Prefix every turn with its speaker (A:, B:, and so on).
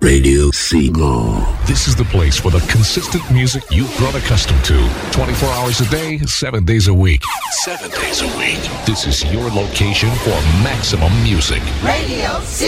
A: Radio Signal.
B: This is the place for the consistent music you've grown accustomed to. 24 hours a day, 7 days a week. 7 days a week. This is your location for maximum music.
C: Radio